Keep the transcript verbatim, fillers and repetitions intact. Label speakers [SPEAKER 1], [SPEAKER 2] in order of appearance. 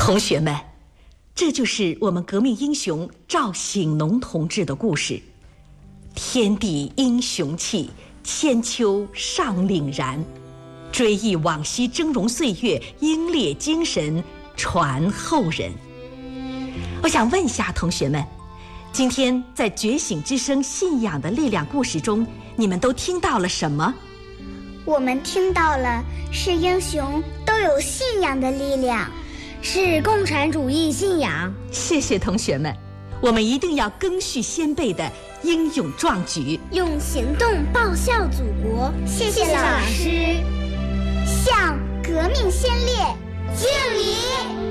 [SPEAKER 1] 同学们，这就是我们革命英雄赵醒农同志的故事。天地英雄气，千秋尚凛然。追忆往昔峥嵘岁月，英烈精神传后人。我想问一下同学们，今天在觉醒之声信仰的力量故事中，你们都听到了什么？
[SPEAKER 2] 我们听到了是英雄都有信仰的力量，
[SPEAKER 3] 是共产主义信仰。
[SPEAKER 1] 谢谢同学们，我们一定要赓续先辈的英勇壮举，
[SPEAKER 3] 用行动报效祖国。
[SPEAKER 2] 谢谢老师，向革命先烈敬礼。